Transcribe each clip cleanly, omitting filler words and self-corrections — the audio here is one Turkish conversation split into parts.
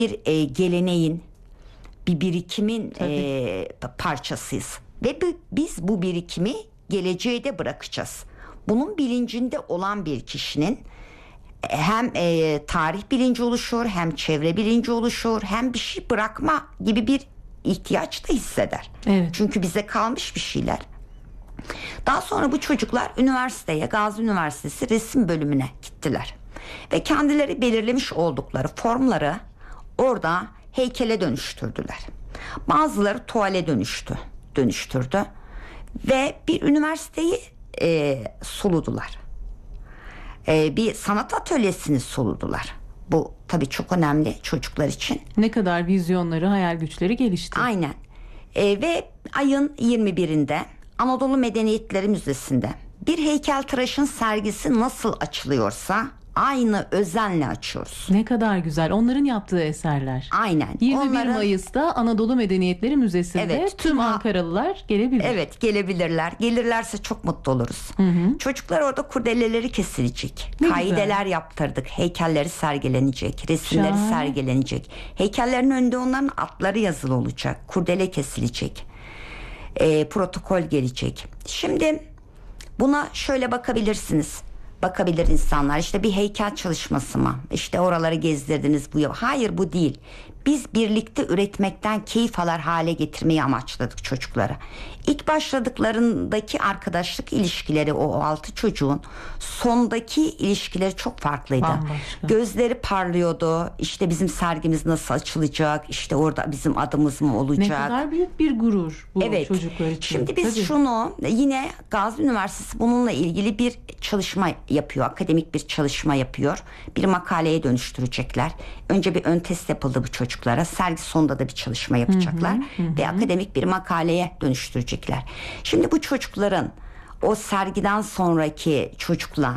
bir geleneğin, bir birikimin parçasıyız. Ve biz bu birikimi geleceğe de bırakacağız. Bunun bilincinde olan bir kişinin hem tarih bilinci oluşur, hem çevre bilinci oluşur, hem bir şey bırakma gibi bir ihtiyaç da hisseder. Evet. Çünkü bize kalmış bir şeyler. Daha sonra bu çocuklar üniversiteye, Gazi Üniversitesi resim bölümüne gittiler. Ve kendileri belirlemiş oldukları formları orada heykele dönüştürdüler. Bazıları tuvale dönüştürdü. Ve bir üniversiteyi suludular. Bir sanat atölyesini suludular. Bu tabii çok önemli çocuklar için. Ne kadar vizyonları, hayal güçleri gelişti. Aynen. Ve ayın 21'inde Anadolu Medeniyetleri Müzesi'nde bir heykeltıraşın sergisi nasıl açılıyorsa aynı özenle açıyoruz. Ne kadar güzel. Onların yaptığı eserler. Aynen. 21 Mayıs'ta Anadolu Medeniyetleri Müzesi'nde Evet, tüm Ankaralılar gelebilir. Evet, gelebilirler. Gelirlerse çok mutlu oluruz. Çocuklar orada kurdeleleri kesilecek. Ne Kaideler güzel. yaptırdık. Heykelleri sergilenecek. Resimleri Şahane. sergilenecek. Heykellerin önünde onların adları yazılı olacak. Kurdele kesilecek. Protokol gelecek. Şimdi buna şöyle bakabilirsiniz. Bakabilir insanlar, işte bir heykel çalışması mı? İşte oraları gezdirdiniz bu yıl. Hayır, bu değil. Biz birlikte üretmekten keyif alır hale getirmeyi amaçladık çocuklara. İlk başladıklarındaki arkadaşlık ilişkileri, o 6 çocuğun sondaki ilişkileri çok farklıydı. Bambaşka. Gözleri parlıyordu. İşte bizim sergimiz nasıl açılacak? İşte orada bizim adımız mı olacak? Ne kadar büyük bir gurur bu çocuklar için. Şimdi biz Tabii. şunu, yine Gazi Üniversitesi bununla ilgili bir çalışma yapıyor. Akademik bir çalışma yapıyor. Bir makaleye dönüştürecekler. Önce bir ön test yapıldı bu çocuklara. Sergi sonunda da bir çalışma yapacaklar. Ve akademik bir makaleye dönüştürecekler. Şimdi bu çocukların o sergiden sonraki çocukla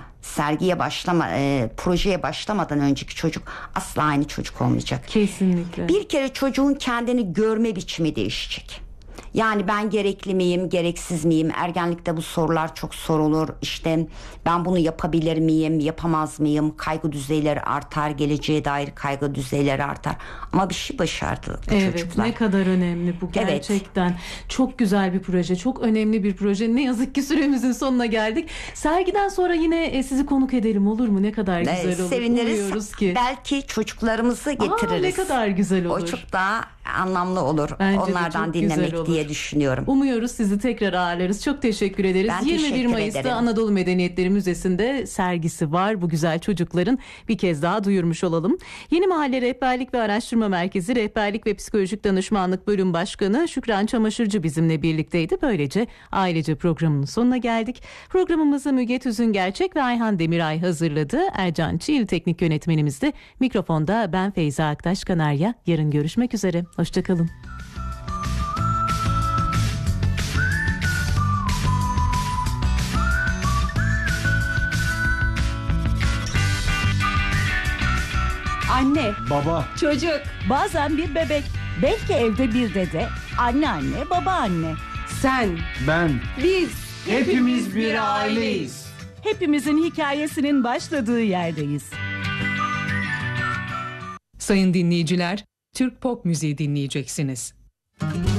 projeye başlamadan önceki çocuk asla aynı çocuk olmayacak. Kesinlikle. Bir kere çocuğun kendini görme biçimi değişecek. Yani ben gerekli miyim, gereksiz miyim? Ergenlikte bu sorular çok sorulur. İşte ben bunu yapabilir miyim, yapamaz mıyım? Kaygı düzeyleri artar, geleceğe dair kaygı düzeyleri artar. Ama bir şey başardı bu çocuklar. Ne kadar önemli bu gerçekten. Evet. Çok güzel bir proje, çok önemli bir proje. Ne yazık ki süremizin sonuna geldik. Sergiden sonra yine sizi konuk edelim, olur mu? Ne kadar güzel olur. Seviniriz. Umuyoruz ki. Belki çocuklarımızı getiririz. Ne kadar güzel olur. O çok daha anlamlı olur. Bence onlardan dinlemek diye düşünüyorum. Umuyoruz sizi tekrar ağırlarız. Çok teşekkür ederiz. Ben 21 Mayıs'ta ederim. Anadolu Medeniyetleri Müzesi'nde sergisi var. Bu güzel çocukların bir kez daha duyurmuş olalım. Yeni Mahalle Rehberlik ve Araştırma Merkezi Rehberlik ve Psikolojik Danışmanlık Bölüm Başkanı Şükran Çamaşırcı bizimle birlikteydi. Böylece ailece programının sonuna geldik. Programımızı Müge Tüzüngerçek ve Ayhan Demiray hazırladı. Ercan Çiğil teknik yönetmenimizdi. Mikrofonda ben Feyza Aktaş Kanarya. Yarın görüşmek üzere. Hoşçakalın. Anne, Baba, çocuk, bazen bir bebek, belki evde bir dede, anneanne, babaanne. Sen, ben, biz, hepimiz bir aileyiz. Hepimizin hikayesinin başladığı yerdeyiz. Sayın dinleyiciler, Türk pop müziği dinleyeceksiniz.